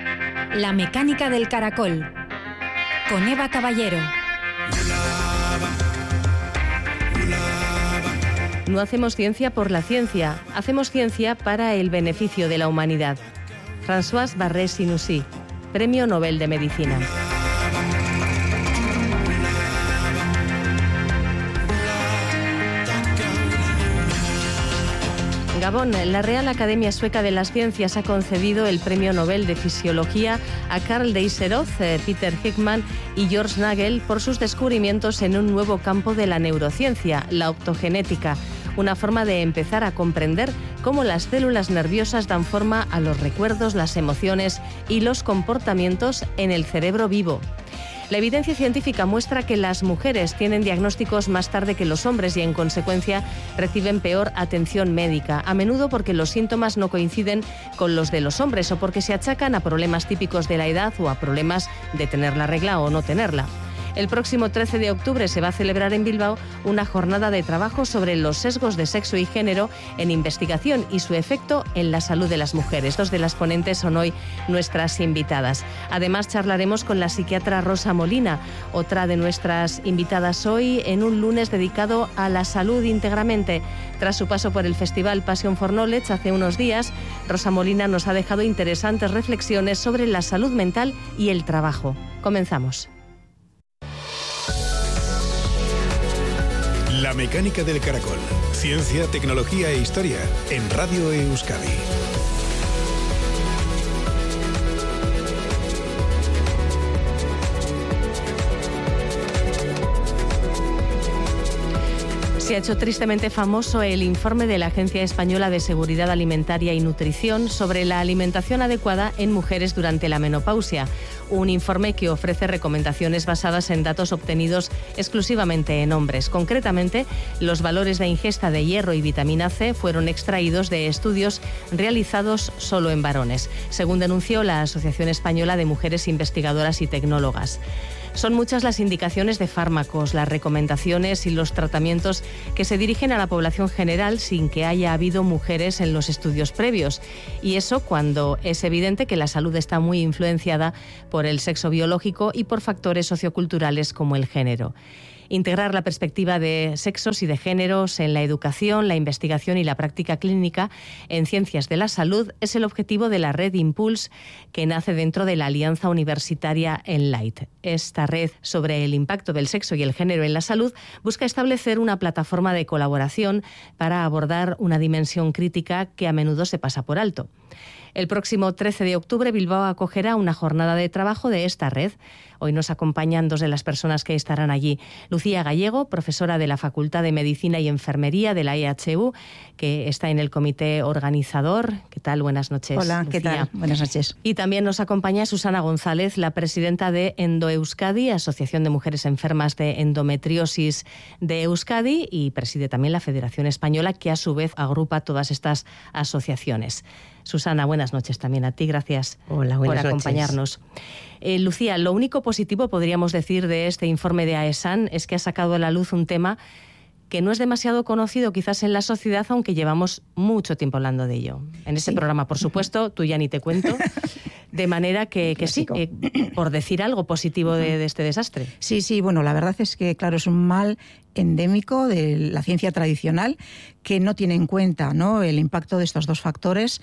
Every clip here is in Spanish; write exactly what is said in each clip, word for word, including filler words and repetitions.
La mecánica del caracol, con Eva Caballero. No hacemos ciencia por la ciencia, hacemos ciencia para el beneficio de la humanidad. Françoise Barré-Sinoussi, Premio Nobel de Medicina. Gabón, la Real Academia Sueca de las Ciencias ha concedido el Premio Nobel de Fisiología a Carl Deisseroth, Peter Hickman y George Nagel por sus descubrimientos en un nuevo campo de la neurociencia, la optogenética, una forma de empezar a comprender cómo las células nerviosas dan forma a los recuerdos, las emociones y los comportamientos en el cerebro vivo. La evidencia científica muestra que las mujeres tienen diagnósticos más tarde que los hombres y, en consecuencia, reciben peor atención médica, a menudo porque los síntomas no coinciden con los de los hombres o porque se achacan a problemas típicos de la edad o a problemas de tener la regla o no tenerla. El próximo trece de octubre se va a celebrar en Bilbao una jornada de trabajo sobre los sesgos de sexo y género en investigación y su efecto en la salud de las mujeres. Dos de las ponentes son hoy nuestras invitadas. Además, charlaremos con la psiquiatra Rosa Molina, otra de nuestras invitadas hoy, en un lunes dedicado a la salud íntegramente. Tras su paso por el Festival Passion for Knowledge hace unos días, Rosa Molina nos ha dejado interesantes reflexiones sobre la salud mental y el trabajo. Comenzamos. La mecánica del caracol. Ciencia, tecnología e historia en Radio Euskadi. Se ha hecho tristemente famoso el informe de la Agencia Española de Seguridad Alimentaria y Nutrición sobre la alimentación adecuada en mujeres durante la menopausia. Un informe que ofrece recomendaciones basadas en datos obtenidos exclusivamente en hombres. Concretamente, los valores de ingesta de hierro y vitamina C fueron extraídos de estudios realizados solo en varones, según denunció la Asociación Española de Mujeres Investigadoras y Tecnólogas. Son muchas las indicaciones de fármacos, las recomendaciones y los tratamientos que se dirigen a la población general sin que haya habido mujeres en los estudios previos. Y eso cuando es evidente que la salud está muy influenciada por el sexo biológico y por factores socioculturales como el género. Integrar la perspectiva de sexos y de géneros en la educación, la investigación y la práctica clínica en ciencias de la salud es el objetivo de la red Impulse, que nace dentro de la Alianza Universitaria Enlight. Esta red sobre el impacto del sexo y el género en la salud busca establecer una plataforma de colaboración para abordar una dimensión crítica que a menudo se pasa por alto. El próximo trece de octubre Bilbao acogerá una jornada de trabajo de esta red. Hoy nos acompañan dos de las personas que estarán allí. Lucía Gallego, profesora de la Facultad de Medicina y Enfermería de la E H U, que está en el comité organizador. ¿Qué tal? Buenas noches. Hola, Lucía. ¿qué tal? Buenas noches. Y también nos acompaña Susana González, la presidenta de EndoEuskadi, Asociación de Mujeres Enfermas de Endometriosis de Euskadi, y preside también la Federación Española, que a su vez agrupa todas estas asociaciones. Susana, buenas noches también a ti, gracias Hola, por noches. acompañarnos. Eh, Lucía, lo único positivo, podríamos decir, de este informe de AESAN es que ha sacado a la luz un tema que no es demasiado conocido quizás en la sociedad, aunque llevamos mucho tiempo hablando de ello. En este sí. programa, por supuesto, tú ya ni te cuento, de manera que, que sí, eh, por decir algo positivo de, de este desastre. Sí, sí, bueno, la verdad es que, claro, es un mal endémico de la ciencia tradicional que no tiene en cuenta, ¿no?, el impacto de estos dos factores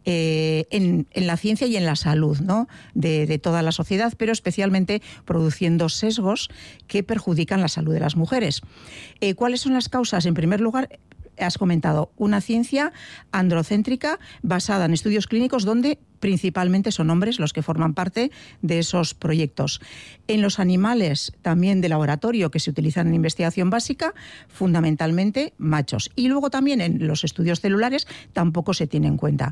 eh, en, en la ciencia y en la salud, ¿no?, de, de toda la sociedad, pero especialmente produciendo sesgos que perjudican la salud de las mujeres. Eh, ¿Cuáles son las causas? En primer lugar, has comentado, una ciencia androcéntrica basada en estudios clínicos donde principalmente son hombres los que forman parte de esos proyectos. En los animales también de laboratorio que se utilizan en investigación básica, fundamentalmente machos. Y luego también en los estudios celulares tampoco se tiene en cuenta.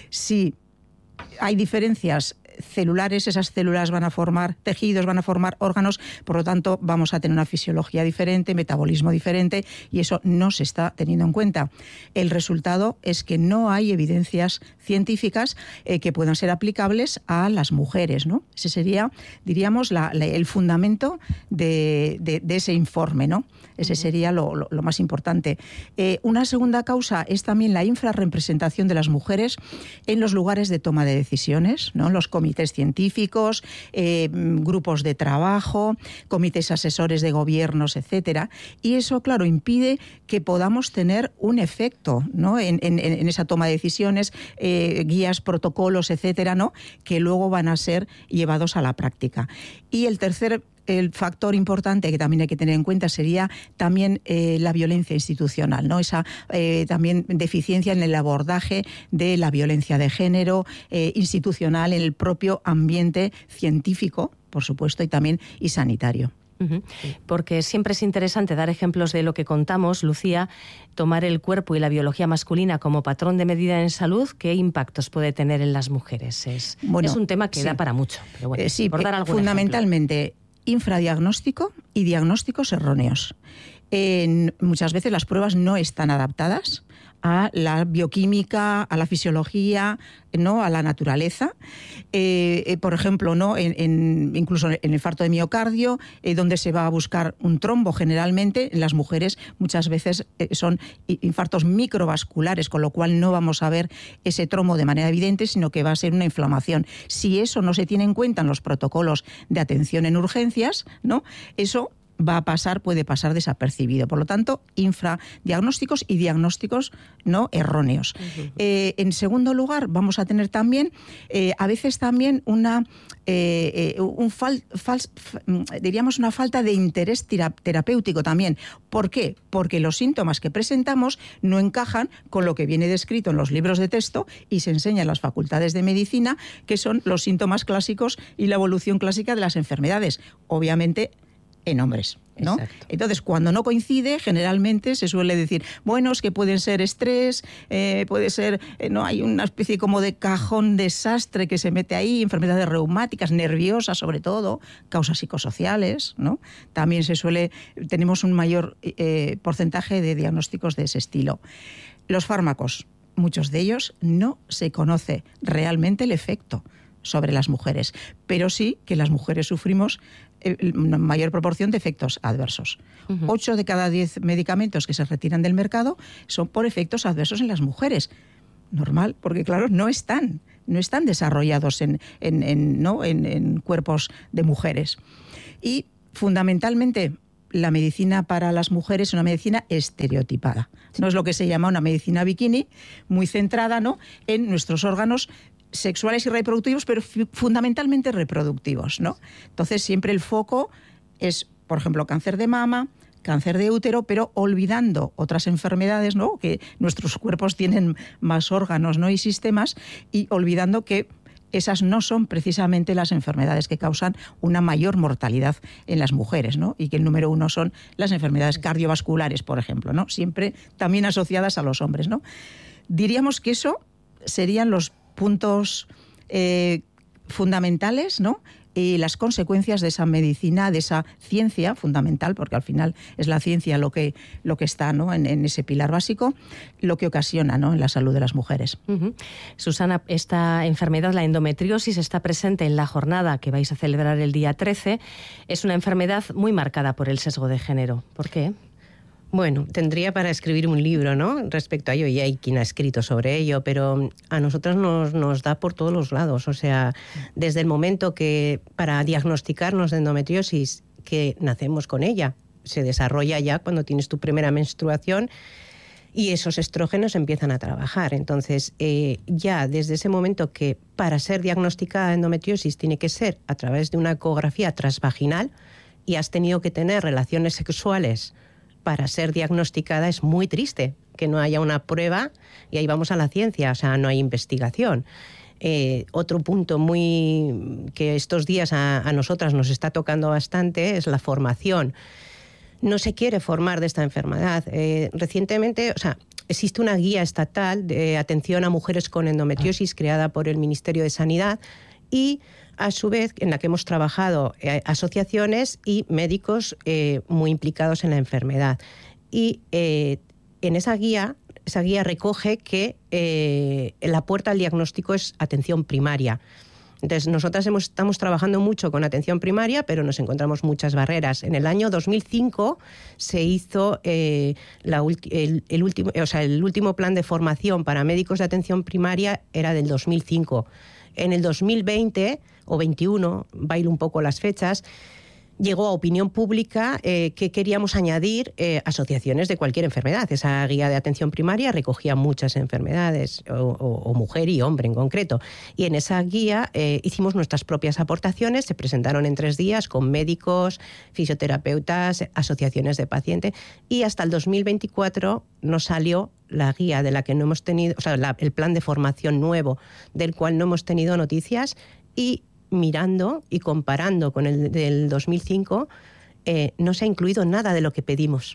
Si hay diferencias celulares, esas células van a formar tejidos, van a formar órganos, por lo tanto vamos a tener una fisiología diferente, metabolismo diferente, y eso no se está teniendo en cuenta. El resultado es que no hay evidencias científicas eh, que puedan ser aplicables a las mujeres, ¿no? Ese sería, diríamos, la, la, el fundamento de, de, de ese informe, ¿no? Ese sería lo, lo, lo más importante. Eh, una segunda causa es también la infrarrepresentación de las mujeres en los lugares de toma de decisiones, ¿no? Los comités científicos, eh, grupos de trabajo, comités asesores de gobiernos, etcétera. Y eso, claro, impide que podamos tener un efecto, ¿no?, en, en, en esa toma de decisiones, eh, guías, protocolos, etcétera, ¿no?, que luego van a ser llevados a la práctica. Y el tercer El factor importante que también hay que tener en cuenta sería también eh, la violencia institucional, ¿no? Esa eh, también deficiencia en el abordaje de la violencia de género eh, institucional en el propio ambiente científico, por supuesto, y también y sanitario. Porque siempre es interesante dar ejemplos de lo que contamos, Lucía, tomar el cuerpo y la biología masculina como patrón de medida en salud, ¿qué impactos puede tener en las mujeres? Es, bueno, es un tema que sí. da para mucho. Pero bueno, eh, sí, por dar algún fundamentalmente ejemplo. Infradiagnóstico y diagnósticos erróneos. En, muchas veces las pruebas no están adaptadas a la bioquímica, a la fisiología, ¿no?, a la naturaleza. Eh, eh, por ejemplo, ¿no?, en, en, incluso en el infarto de miocardio, eh, donde se va a buscar un trombo generalmente, en las mujeres muchas veces eh, son infartos microvasculares, con lo cual no vamos a ver ese trombo de manera evidente, sino que va a ser una inflamación. Si eso no se tiene en cuenta en los protocolos de atención en urgencias, ¿no?, eso va a pasar, puede pasar desapercibido. Por lo tanto, infradiagnósticos y diagnósticos no erróneos. Uh-huh. Eh, en segundo lugar, vamos a tener también, eh, a veces también una, eh, eh, un fal, fals, diríamos una falta de interés terapéutico también. ¿Por qué? Porque los síntomas que presentamos no encajan con lo que viene descrito en los libros de texto y se enseña en las facultades de medicina, que son los síntomas clásicos y la evolución clásica de las enfermedades. Obviamente, en hombres, ¿no? Exacto. Entonces, cuando no coincide, generalmente se suele decir, bueno, es que pueden ser estrés, eh, puede ser, eh, no hay una especie como de cajón desastre que se mete ahí, enfermedades reumáticas, nerviosas sobre todo, causas psicosociales, ¿no? También se suele, tenemos un mayor eh, porcentaje de diagnósticos de ese estilo. Los fármacos, muchos de ellos no se conoce realmente el efecto sobre las mujeres, pero sí que las mujeres sufrimos una mayor proporción de efectos adversos. Uh-huh. Ocho de cada diez medicamentos que se retiran del mercado son por efectos adversos en las mujeres. Normal, porque claro, no están, no están desarrollados en, en, en, ¿no? en, en cuerpos de mujeres. Y fundamentalmente, la medicina para las mujeres es una medicina estereotipada. No es lo que se llama una medicina bikini, muy centrada, ¿no?, en nuestros órganos sexuales y reproductivos, pero fundamentalmente reproductivos, ¿no? Entonces siempre el foco es, por ejemplo, cáncer de mama, cáncer de útero, pero olvidando otras enfermedades, ¿no?, que nuestros cuerpos tienen más órganos, ¿no?, y sistemas, y olvidando que esas no son precisamente las enfermedades que causan una mayor mortalidad en las mujeres, ¿no?, y que el número uno son las enfermedades cardiovasculares, por ejemplo, ¿no?, siempre también asociadas a los hombres, ¿no? Diríamos que eso serían los puntos eh, fundamentales, ¿no?, y las consecuencias de esa medicina, de esa ciencia fundamental, porque al final es la ciencia lo que, lo que está, ¿no?, en, en ese pilar básico, lo que ocasiona, ¿no?, en la salud de las mujeres. Uh-huh. Susana, esta enfermedad, la endometriosis, está presente en la jornada que vais a celebrar el día trece. Es una enfermedad muy marcada por el sesgo de género. ¿Por qué? Bueno, tendría para escribir un libro, ¿no?, respecto a ello, y hay quien ha escrito sobre ello, pero a nosotros nos, nos da por todos los lados. O sea, desde el momento que para diagnosticarnos de endometriosis, que nacemos con ella, se desarrolla ya cuando tienes tu primera menstruación y esos estrógenos empiezan a trabajar. Entonces, eh, ya desde ese momento que para ser diagnosticada de endometriosis tiene que ser a través de una ecografía transvaginal y has tenido que tener relaciones sexuales para ser diagnosticada, es muy triste que no haya una prueba, y ahí vamos a la ciencia, o sea, no hay investigación. Eh, otro punto muy que estos días a, a nosotras nos está tocando bastante es la formación. No se quiere formar de esta enfermedad. Eh, recientemente, o sea, existe una guía estatal de atención a mujeres con endometriosis creada por el Ministerio de Sanidad y, a su vez, en la que hemos trabajado eh, asociaciones y médicos eh, muy implicados en la enfermedad. Y eh, en esa guía, esa guía recoge que eh, la puerta al diagnóstico es atención primaria. Entonces, nosotras hemos, estamos trabajando mucho con atención primaria, pero nos encontramos muchas barreras. En el año dos mil cinco se hizo eh, la ulti- el, el, último, o sea, el último plan de formación para médicos de atención primaria, era del dos mil cinco. En el dos mil veinte o veintiuno, bailo un poco las fechas, llegó a opinión pública eh, que queríamos añadir eh, asociaciones de cualquier enfermedad. Esa guía de atención primaria recogía muchas enfermedades, o, o, o mujer y hombre en concreto. Y en esa guía eh, hicimos nuestras propias aportaciones, se presentaron en tres días con médicos, fisioterapeutas, asociaciones de pacientes, y hasta el dos mil veinticuatro nos salió la guía de la que no hemos tenido, o sea, la, el plan de formación nuevo del cual no hemos tenido noticias, y mirando y comparando con el del dos mil cinco, eh, no se ha incluido nada de lo que pedimos.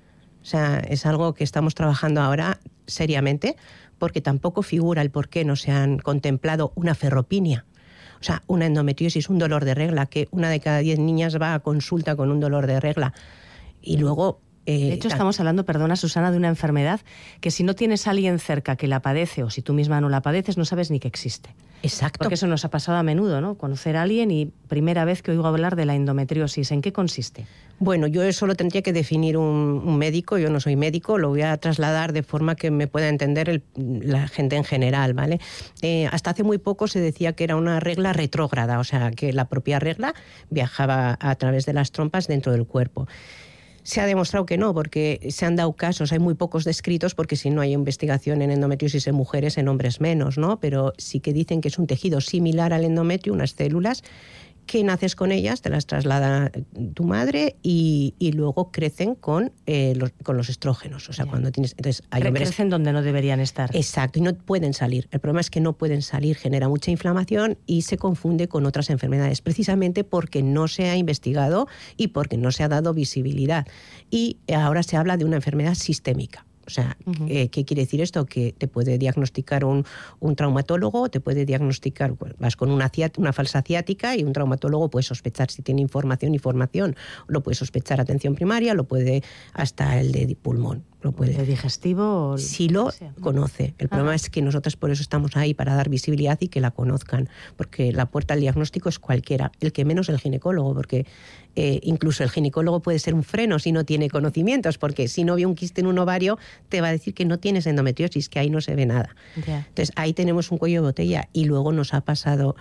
O sea, es algo que estamos trabajando ahora seriamente, porque tampoco figura el por qué no se han contemplado una ferropinia. O sea, una endometriosis, un dolor de regla, que una de cada diez niñas va a consulta con un dolor de regla. Y luego... Eh, de hecho, estamos hablando, perdona Susana, de una enfermedad que si no tienes a alguien cerca que la padece, o si tú misma no la padeces, no sabes ni que existe. Exacto. Porque eso nos ha pasado a menudo, ¿no? Conocer a alguien y primera vez que oigo hablar de la endometriosis. ¿En qué consiste? Bueno, yo eso lo tendría que definir un, un médico, yo no soy médico, lo voy a trasladar de forma que me pueda entender el, la gente en general, ¿vale? Eh, hasta hace muy poco se decía que era una regla retrógrada, o sea, que la propia regla viajaba a través de las trompas dentro del cuerpo. Se ha demostrado que no, porque se han dado casos, hay muy pocos descritos, porque si no hay investigación en endometriosis en mujeres, en hombres menos, ¿no? Pero sí que dicen que es un tejido similar al endometrio, unas células, que naces con ellas, te las traslada tu madre y, y luego crecen con, eh, los, con los estrógenos. O sea, yeah. cuando tienes... Entonces, hay hombres... Crecen donde no deberían estar. Exacto, y no pueden salir. El problema es que no pueden salir, genera mucha inflamación y se confunde con otras enfermedades, precisamente porque no se ha investigado y porque no se ha dado visibilidad. Y ahora se habla de una enfermedad sistémica. O sea, uh-huh. eh, ¿qué quiere decir esto? Que te puede diagnosticar un, un traumatólogo, te puede diagnosticar, vas con una, ciat, una falsa ciática y un traumatólogo puede sospechar si tiene información y formación, lo puede sospechar atención primaria, lo puede hasta el de pulmón. Lo puede. ¿De digestivo? Si lo conoce. El ah. problema es que nosotros por eso estamos ahí, para dar visibilidad y que la conozcan, porque la puerta al diagnóstico es cualquiera, el que menos el ginecólogo, porque eh, incluso el ginecólogo puede ser un freno si no tiene conocimientos, porque si no ve un quiste en un ovario te va a decir que no tienes endometriosis, que ahí no se ve nada. Yeah. Entonces ahí tenemos un cuello de botella y luego nos ha pasado...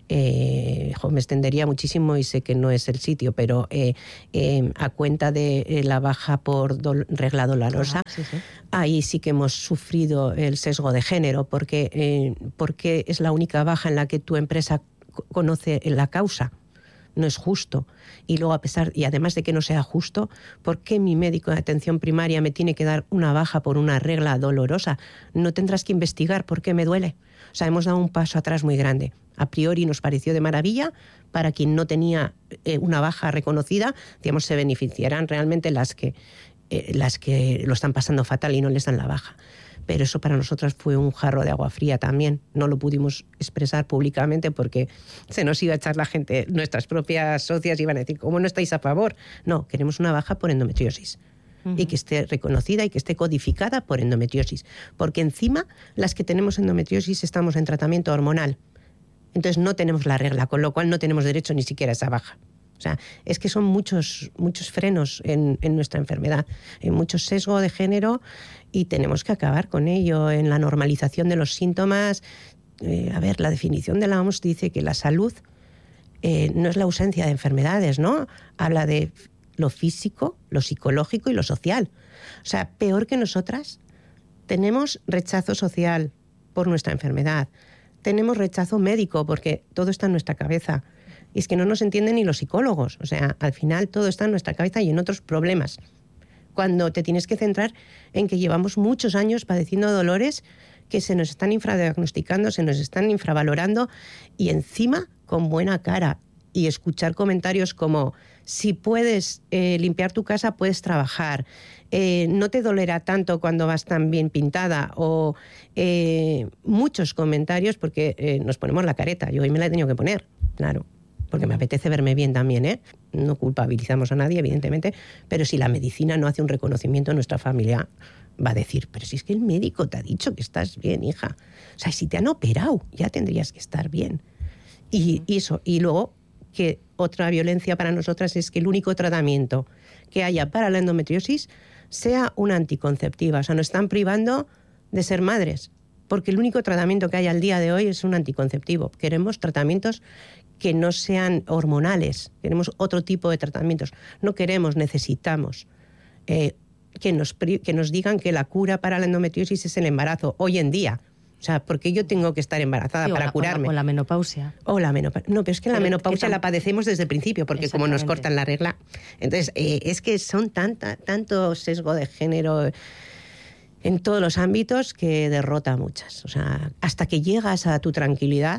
Eh, jo, me extendería muchísimo y sé que no es el sitio, pero eh, eh, a cuenta de eh, la baja por do- regla dolorosa, ah, sí, sí. ahí sí que hemos sufrido el sesgo de género, porque, eh, porque es la única baja en la que tu empresa c- conoce la causa. No es justo. Y luego, a pesar, y además de que no sea justo, ¿por qué mi médico de atención primaria me tiene que dar una baja por una regla dolorosa? No tendrás que investigar por qué me duele. O sea, hemos dado un paso atrás muy grande. A priori nos pareció de maravilla. Para quien no tenía eh, una baja reconocida, digamos, se beneficiarán realmente las que, eh, las que lo están pasando fatal y no les dan la baja. Pero eso para nosotros fue un jarro de agua fría también. No lo pudimos expresar públicamente porque se nos iba a echar la gente, nuestras propias socias iban a decir, ¿cómo no estáis a favor? No, queremos una baja por endometriosis. Uh-huh. Y que esté reconocida y que esté codificada por endometriosis. Porque encima, las que tenemos endometriosis estamos en tratamiento hormonal. Entonces no tenemos la regla, con lo cual no tenemos derecho ni siquiera a esa baja. O sea, es que son muchos, muchos frenos en, en nuestra enfermedad, hay mucho sesgo de género y tenemos que acabar con ello, en la normalización de los síntomas. Eh, a ver, la definición de la O M S dice que la salud eh, no es la ausencia de enfermedades, ¿no? Habla de lo físico, lo psicológico y lo social. O sea, peor que nosotras, tenemos rechazo social por nuestra enfermedad, tenemos rechazo médico porque todo está en nuestra cabeza. Y es que no nos entienden ni los psicólogos. O sea, al final todo está en nuestra cabeza y en otros problemas. Cuando te tienes que centrar en que llevamos muchos años padeciendo dolores que se nos están infradiagnosticando, se nos están infravalorando y encima con buena cara. Y escuchar comentarios como, si puedes eh, limpiar tu casa, puedes trabajar. Eh, no te dolerá tanto cuando vas tan bien pintada. O eh, muchos comentarios porque eh, nos ponemos la careta. Yo hoy me la he tenido que poner, claro. Porque me apetece verme bien también, ¿eh? No culpabilizamos a nadie, evidentemente, pero si la medicina no hace un reconocimiento, nuestra familia va a decir, pero si es que el médico te ha dicho que estás bien, hija. O sea, si te han operado, ya tendrías que estar bien. Y, y eso, y luego, que otra violencia para nosotras es que el único tratamiento que haya para la endometriosis sea una anticonceptiva. O sea, nos están privando de ser madres. porque el único tratamiento que hay al día de hoy es un anticonceptivo. Queremos tratamientos que no sean hormonales, queremos otro tipo de tratamientos. No queremos, necesitamos eh, que, nos, que nos digan que la cura para la endometriosis es el embarazo, hoy en día. O sea, porque yo tengo que estar embarazada sí, para la, curarme. O la menopausia. O la menopausia. No, pero es que pero la menopausia la padecemos desde el principio, porque como nos cortan la regla. Entonces, eh, es que son tanta, tanto sesgo de género en todos los ámbitos que derrota a muchas. O sea, hasta que llegas a tu tranquilidad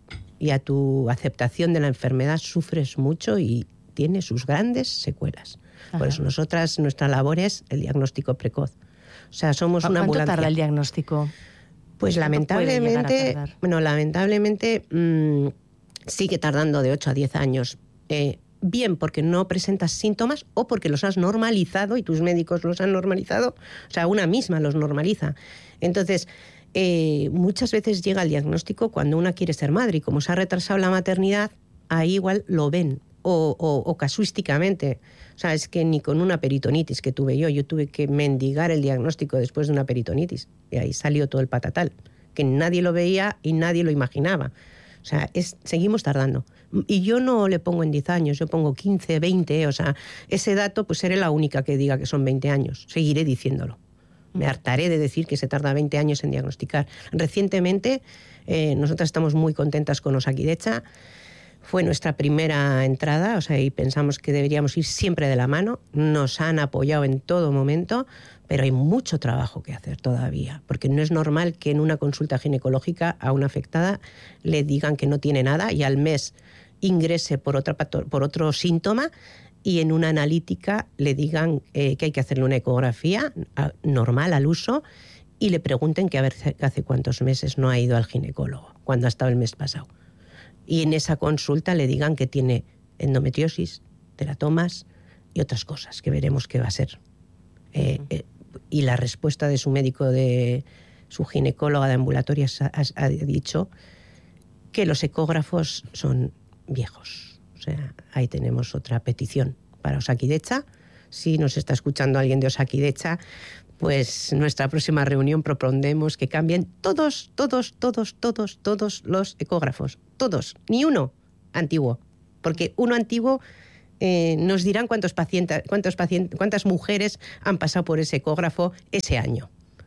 y a tu aceptación de la enfermedad, sufres mucho y tiene sus grandes secuelas. Ajá. Por eso nosotras, nuestra labor es el diagnóstico precoz. O sea, somos una ambulancia. ¿Cuánto tarda el diagnóstico? Pues lamentablemente, bueno, lamentablemente mmm, sigue tardando de ocho a diez años. Eh, bien porque no presentas síntomas o porque los has normalizado y tus médicos los han normalizado. O sea, una misma los normaliza. Entonces, eh, muchas veces llega el diagnóstico cuando una quiere ser madre y como se ha retrasado la maternidad, ahí igual lo ven. O, o, o casuísticamente. O sea, es que ni con una peritonitis que tuve yo, yo tuve que mendigar el diagnóstico después de una peritonitis. Y ahí salió todo el patatal, que nadie lo veía y nadie lo imaginaba. O sea, es, seguimos tardando. Y yo no le pongo en diez años, yo pongo quince, veinte. O sea, ese dato, pues seré la única que diga que son veinte años. Seguiré diciéndolo. Me hartaré de decir que se tarda veinte años en diagnosticar. Recientemente, eh, nosotras estamos muy contentas con Osakidecha. Fue nuestra primera entrada, o sea, y pensamos que deberíamos ir siempre de la mano. Nos han apoyado en todo momento, pero hay mucho trabajo que hacer todavía, porque no es normal que en una consulta ginecológica a una afectada le digan que no tiene nada y al mes ingrese por, otra, por otro síntoma y en una analítica le digan eh, que hay que hacerle una ecografía a, normal al uso y le pregunten que a ver hace cuántos meses no ha ido al ginecólogo, cuando ha estado el mes pasado. Y en esa consulta le digan que tiene endometriosis, teratomas y otras cosas que veremos qué va a ser. Eh, eh, y la respuesta de su médico, de su ginecóloga de ambulatoria, ha, ha dicho que los ecógrafos son viejos. O sea, ahí tenemos otra petición para Osakidecha. Si nos está escuchando alguien de Osakidecha, pues nuestra próxima reunión propondremos que cambien todos, todos, todos, todos, todos los ecógrafos. Todos, ni uno antiguo. Porque uno antiguo eh, nos dirán cuántos pacientes, cuántos pacientes, cuántas mujeres han pasado por ese ecógrafo ese año.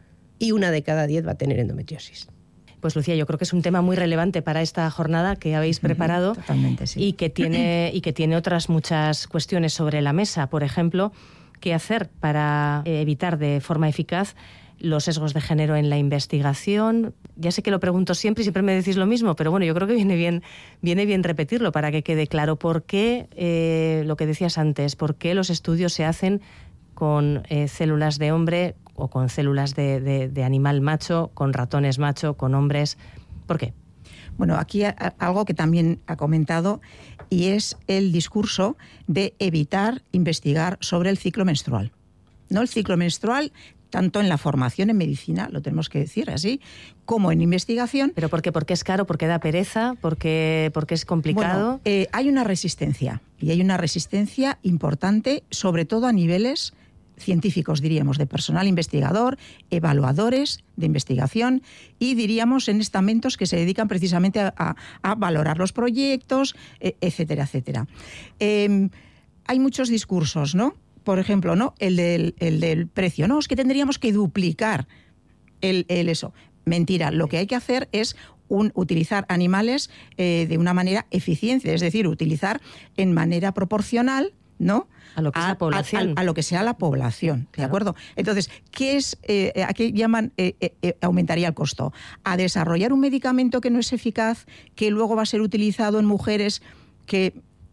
Y una de cada diez va a tener endometriosis. Pues Lucía, yo creo que es un tema muy relevante para esta jornada que habéis preparado. Totalmente, sí. y que tiene y que tiene otras muchas cuestiones sobre la mesa. Por ejemplo, ¿qué hacer para evitar de forma eficaz los sesgos de género en la investigación? Ya sé que lo pregunto siempre y siempre me decís lo mismo, pero bueno, yo creo que viene bien, viene bien repetirlo para que quede claro por qué, eh, lo que decías antes, por qué los estudios se hacen con eh, células de hombre o con células de, de, de animal macho, con ratones macho, con hombres. ¿Por qué? Bueno, aquí a, algo que también ha comentado y es el discurso de evitar investigar sobre el ciclo menstrual. No el ciclo menstrual, tanto en la formación en medicina, lo tenemos que decir así, como en investigación. ¿Pero por qué? ¿Porque es caro? ¿Porque da pereza? ¿Porque, porque es complicado? Bueno, eh, hay una resistencia, y hay una resistencia importante, sobre todo a niveles científicos, diríamos, de personal investigador, evaluadores de investigación y, diríamos, en estamentos que se dedican precisamente a, a, a valorar los proyectos, etcétera, etcétera. Eh, hay muchos discursos, ¿no? Por ejemplo, ¿no? El del, el del precio. No, es que tendríamos que duplicar el, el eso. Mentira, lo que hay que hacer es un, utilizar animales eh, de una manera eficiente, es decir, utilizar en manera proporcional, ¿no? A lo que es la población. A, a, a lo que sea la población, claro. ¿De acuerdo? Entonces, ¿qué es, eh, ¿a qué llaman eh, eh, aumentaría el costo? A desarrollar un medicamento que no es eficaz, que luego va a ser utilizado en mujeres que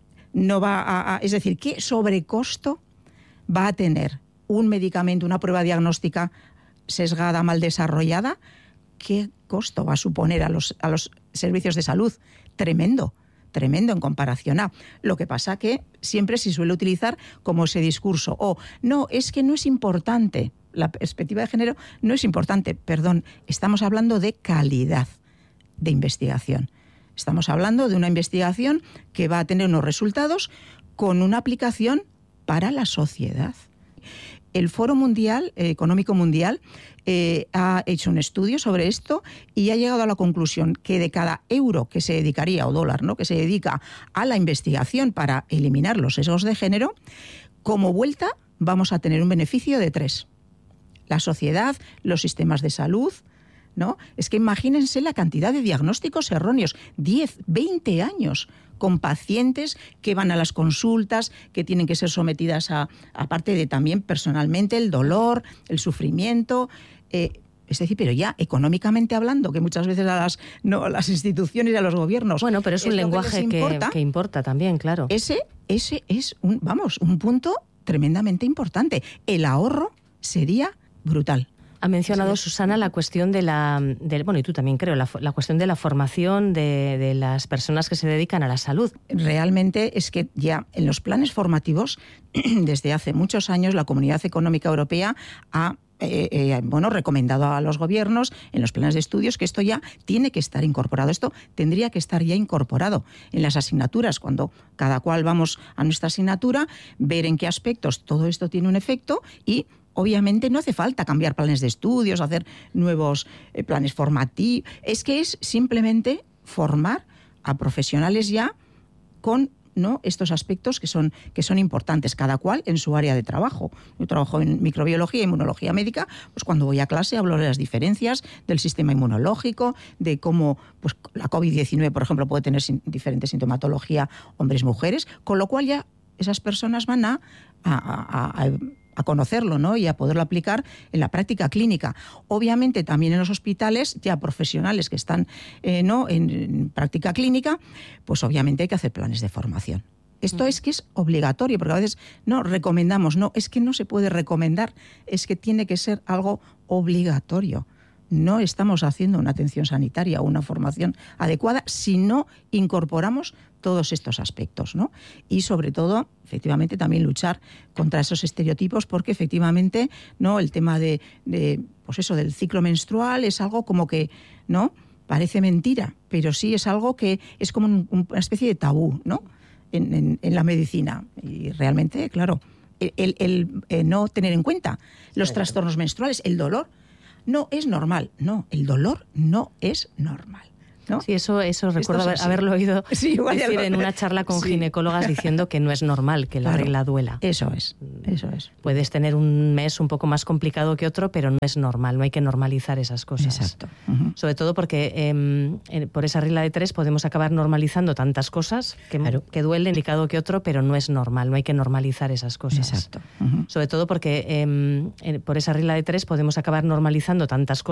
no va a... a es decir, ¿qué sobrecosto va a tener un medicamento, una prueba diagnóstica sesgada, mal desarrollada? ¿Qué costo va a suponer a los, a los servicios de salud? Tremendo. Tremendo en comparación a. Lo que pasa que siempre se suele utilizar como ese discurso. O, no, es que no es importante. La perspectiva de género no es importante. Perdón, estamos hablando de calidad de investigación. Estamos hablando de una investigación que va a tener unos resultados con una aplicación para la sociedad. el Foro Mundial, eh, Económico Mundial eh, ha hecho un estudio sobre esto y ha llegado a la conclusión que de cada euro que se dedicaría, o dólar, ¿no?, que se dedica a la investigación para eliminar los sesgos de género, como vuelta vamos a tener un beneficio de tres. La sociedad, los sistemas de salud, ¿no? Es que imagínense la cantidad de diagnósticos erróneos, diez, veinte años, con pacientes que van a las consultas, que tienen que ser sometidas a, aparte de también personalmente, el dolor, el sufrimiento. Eh, es decir, pero ya económicamente hablando, que muchas veces a las, no, a las instituciones y a los gobiernos... Bueno, pero es un lenguaje que, importa, que, que importa también, claro. Ese, ese es, un, vamos, un punto tremendamente importante. El ahorro sería brutal. Ha mencionado, Susana, la cuestión de la, de, bueno, y tú también creo, la, la cuestión de la formación de, de las personas que se dedican a la salud. Realmente es que ya en los planes formativos, desde hace muchos años, la Comunidad Económica Europea ha eh, eh, bueno, recomendado a los gobiernos en los planes de estudios que esto ya tiene que estar incorporado. Esto tendría que estar ya incorporado en las asignaturas, cuando cada cual vamos a nuestra asignatura, ver en qué aspectos todo esto tiene un efecto y obviamente no hace falta cambiar planes de estudios, hacer nuevos eh, planes formativos. Es que es simplemente formar a profesionales ya con, ¿no?, estos aspectos que son, que son importantes, cada cual en su área de trabajo. Yo trabajo en microbiología e inmunología médica, pues cuando voy a clase hablo de las diferencias del sistema inmunológico, de cómo pues, la covid diecinueve, por ejemplo, puede tener sin, diferente sintomatología hombres-mujeres, con lo cual ya esas personas van a... a, a, a a conocerlo, ¿no?, y a poderlo aplicar en la práctica clínica. Obviamente también en los hospitales, ya profesionales que están eh, ¿no? en, en práctica clínica, pues obviamente hay que hacer planes de formación. Esto uh-huh. es que es obligatorio, porque a veces no recomendamos, no, es que no se puede recomendar, es que tiene que ser algo obligatorio. No estamos haciendo una atención sanitaria o una formación adecuada si no incorporamos todos estos aspectos, ¿no? Y sobre todo, efectivamente, también luchar contra esos estereotipos, porque efectivamente, ¿no?, el tema de, de pues eso, del ciclo menstrual es algo como que, ¿no?, parece mentira, pero sí es algo que es como un, una especie de tabú, ¿no?, en, en, en la medicina. Y realmente, claro, el, el, el eh, no tener en cuenta los sí, trastornos menstruales, el dolor, no es normal. No, el dolor no es normal, ¿no? Sí, eso, eso recuerdo haber, haberlo oído sí, decir en una charla con sí. ginecólogas diciendo que no es normal que la claro, regla duela. Eso es, eso es. Puedes tener un mes un poco más complicado que otro, pero no es normal, no hay que normalizar esas cosas. Exacto. Uh-huh. Sobre todo porque eh, por esa regla de tres podemos acabar normalizando tantas cosas que, claro. que duelen, complicado que otro, pero no es normal, no hay que normalizar esas cosas. Exacto. Uh-huh. Sobre todo porque eh, por esa regla de tres podemos acabar normalizando tantas cosas